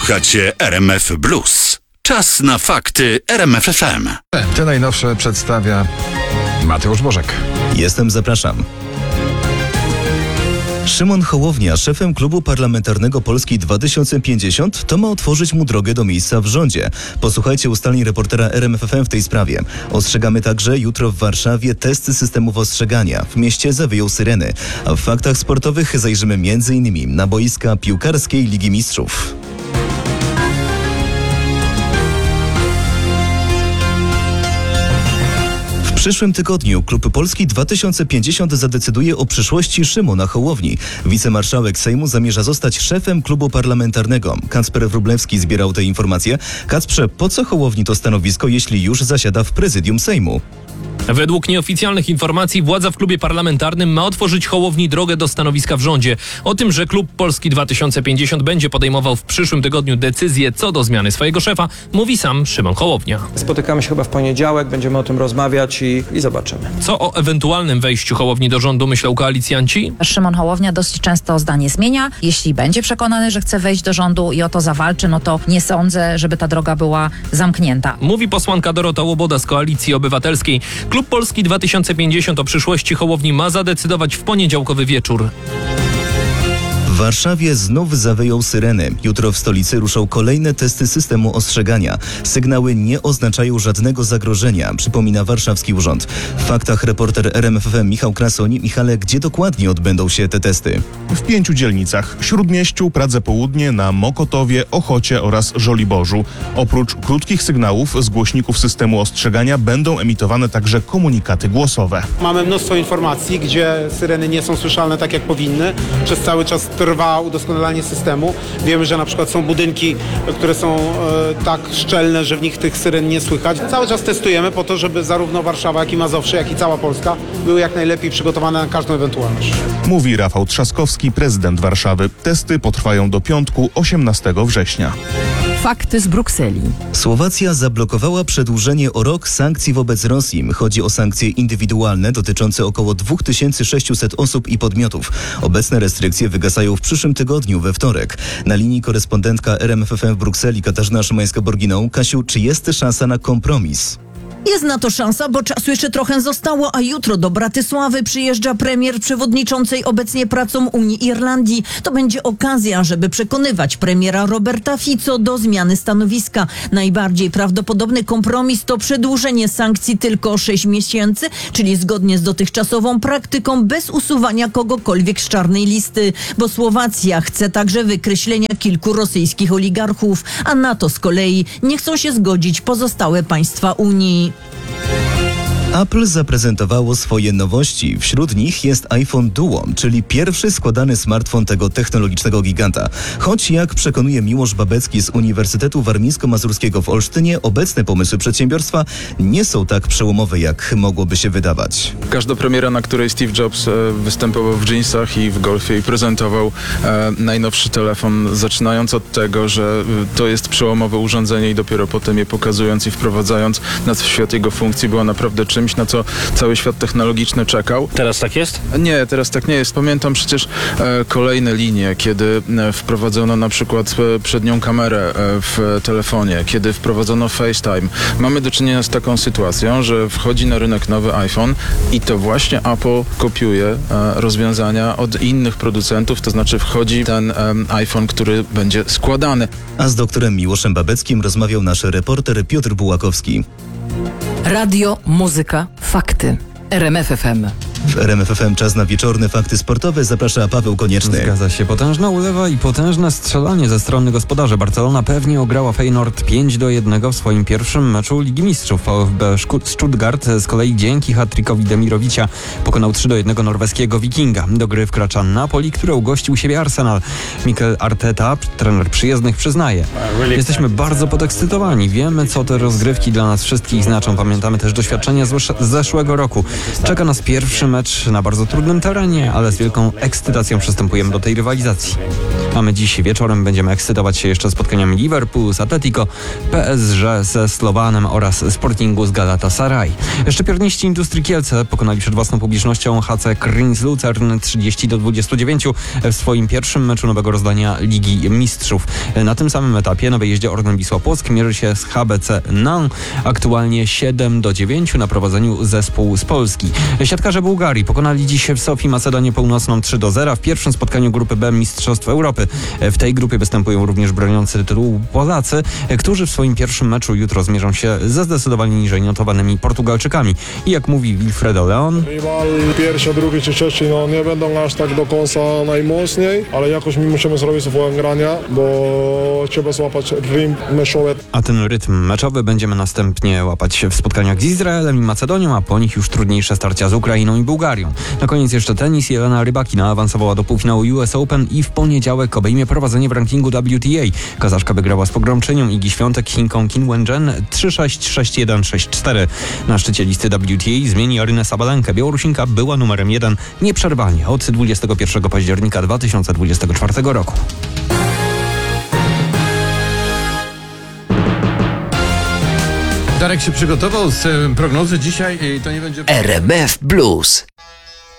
Słuchacie RMF Blues. Czas na fakty RMF FM. Te najnowsze przedstawia Mateusz Bożek. Zapraszam. Szymon Hołownia, szefem Klubu Parlamentarnego Polski 2050, to ma otworzyć mu drogę do miejsca w rządzie. Posłuchajcie ustaleń reportera RMF FM w tej sprawie. Ostrzegamy także jutro w Warszawie testy systemów ostrzegania. W mieście zawyją syreny. A w faktach sportowych zajrzymy m.in. na boiska piłkarskiej Ligi Mistrzów. W przyszłym tygodniu Klub Polski 2050 zadecyduje o przyszłości Szymona Hołowni. Wicemarszałek Sejmu zamierza zostać szefem klubu parlamentarnego. Kacper Wróblewski zbierał te informacje. Kacprze, po co Hołowni to stanowisko, jeśli już zasiada w prezydium Sejmu? Według nieoficjalnych informacji władza w klubie parlamentarnym ma otworzyć Hołowni drogę do stanowiska w rządzie. O tym, że Klub Polski 2050 będzie podejmował w przyszłym tygodniu decyzję co do zmiany swojego szefa, mówi sam Szymon Hołownia. Spotykamy się chyba w poniedziałek, będziemy o tym rozmawiać i zobaczymy. Co o ewentualnym wejściu Hołowni do rządu myślą koalicjanci? Szymon Hołownia dosyć często zdanie zmienia. Jeśli będzie przekonany, że chce wejść do rządu i o to zawalczy, no to nie sądzę, żeby ta droga była zamknięta. Mówi posłanka Dorota Łoboda z Koalicji Obywatelskiej. Klub Polski 2050 o przyszłości Hołowni ma zadecydować w poniedziałkowy wieczór. W Warszawie znów zawyją syreny. Jutro w stolicy ruszą kolejne testy systemu ostrzegania. Sygnały nie oznaczają żadnego zagrożenia, przypomina warszawski urząd. W faktach reporter RMF FM Michał Krasoń. Michale, gdzie dokładnie odbędą się te testy? W 5 dzielnicach: Śródmieściu, Pradze Południe, na Mokotowie, Ochocie oraz Żoliborzu. Oprócz krótkich sygnałów z głośników systemu ostrzegania będą emitowane także komunikaty głosowe. Mamy mnóstwo informacji, gdzie syreny nie są słyszalne tak jak powinny. Przez cały czas trwa udoskonalanie systemu. Wiemy, że na przykład są budynki, które są tak szczelne, że w nich tych syren nie słychać. Cały czas testujemy po to, żeby zarówno Warszawa, jak i Mazowsze, jak i cała Polska były jak najlepiej przygotowane na każdą ewentualność. Mówi Rafał Trzaskowski, prezydent Warszawy. Testy potrwają do piątku, 18 września. Fakty z Brukseli. Słowacja zablokowała przedłużenie o rok sankcji wobec Rosji. Chodzi o sankcje indywidualne dotyczące około 2600 osób i podmiotów. Obecne restrykcje wygasają w przyszłym tygodniu, we wtorek. Na linii korespondentka RMF FM w Brukseli Katarzyna Szymańska-Borginą. Kasiu, czy jest szansa na kompromis? Jest na to szansa, bo czasu jeszcze trochę zostało, a jutro do Bratysławy przyjeżdża premier przewodniczącej obecnie pracą Unii Irlandii. To będzie okazja, żeby przekonywać premiera Roberta Fico do zmiany stanowiska. Najbardziej prawdopodobny kompromis to przedłużenie sankcji tylko o 6 miesięcy, czyli zgodnie z dotychczasową praktyką, bez usuwania kogokolwiek z czarnej listy, bo Słowacja chce także wykreślenia kilku rosyjskich oligarchów, a na to z kolei nie chcą się zgodzić pozostałe państwa Unii. Apple zaprezentowało swoje nowości. Wśród nich jest iPhone Duo, czyli pierwszy składany smartfon tego technologicznego giganta. Choć, jak przekonuje Miłosz Babecki z Uniwersytetu Warmińsko-Mazurskiego w Olsztynie, obecne pomysły przedsiębiorstwa nie są tak przełomowe, jak mogłoby się wydawać. Każda premiera, na której Steve Jobs występował w dżinsach i w golfie i prezentował najnowszy telefon, zaczynając od tego, że to jest przełomowe urządzenie i dopiero potem je pokazując i wprowadzając na świat jego funkcji, była naprawdę czymś, na co cały świat technologiczny czekał. Teraz tak jest? Nie, teraz tak nie jest. Pamiętam przecież kolejne linie, kiedy wprowadzono na przykład przednią kamerę w telefonie, kiedy wprowadzono FaceTime. Mamy do czynienia z taką sytuacją, że wchodzi na rynek nowy iPhone i to właśnie Apple kopiuje rozwiązania od innych producentów, to znaczy wchodzi ten iPhone, który będzie składany. A z doktorem Miłoszem Babeckim rozmawiał nasz reporter Piotr Bułakowski. Radio, muzyka, fakty. RMF FM. W RMF FM czas na wieczorne fakty sportowe. Zaprasza Paweł Konieczny. Zgadza się. Potężna ulewa i potężne strzelanie ze strony gospodarzy. Barcelona pewnie ograła Feyenoord 5-1 w swoim pierwszym meczu Ligi Mistrzów. VfB Stuttgart z kolei dzięki hat-trickowi Demirovicia pokonał 3-1 norweskiego Wikinga. Do gry wkracza Napoli, który ugościł u siebie Arsenal. Mikel Arteta, trener przyjezdnych, przyznaje: jesteśmy bardzo podekscytowani. Wiemy, co te rozgrywki dla nas wszystkich znaczą. Pamiętamy też doświadczenia z zeszłego roku. Czeka nas pierwszy mecz mecz na bardzo trudnym terenie, ale z wielką ekscytacją przystępujemy do tej rywalizacji. Mamy dziś wieczorem, będziemy ekscytować się jeszcze spotkaniami Liverpoolu z Atletico, PSG ze Slowanem oraz Sportingu z Galatasaray. Szczypiorniści Industrii Kielce pokonali przed własną publicznością HC Kryns Lucern 30-29 w swoim pierwszym meczu nowego rozdania Ligi Mistrzów. Na tym samym etapie na wyjeździe Orlen Wisła Płock mierzy się z HBC Nan, aktualnie 7-9 na prowadzeniu zespół z Polski. Siatkarze Bułgarii pokonali dziś w Sofii Macedonię Północną 3-0 w pierwszym spotkaniu grupy B Mistrzostw Europy. W tej grupie występują również broniący tytułu Polacy, którzy w swoim pierwszym meczu jutro zmierzą się ze zdecydowanie niżej notowanymi Portugalczykami. I jak mówi Wilfredo Leon, rywal pierwszy, drugi czy trzeci nie będą aż tak do końca najmocniej, ale jakoś my musimy zrobić swoje grania, bo trzeba złapać rytm meczowy. A ten rytm meczowy będziemy następnie łapać w spotkaniach z Izraelem i Macedonią, a po nich już trudniejsze starcia z Ukrainą i Bułgarią. Na koniec jeszcze tenis. Jelena Rybakina awansowała do półfinału US Open i w poniedziałek obejmie prowadzenie w rankingu WTA. Kazaszka wygrała z pogromczynią Igi Świątek Chinką Qin Wenchen 3-6, 6-1, 6-4. Na szczycie listy WTA zmieni Arynę Sabalenkę. Białorusinka była numerem 1 nieprzerwanie od 21 października 2024 roku. Darek się przygotował z prognozy dzisiaj i to nie będzie... RMF Blues.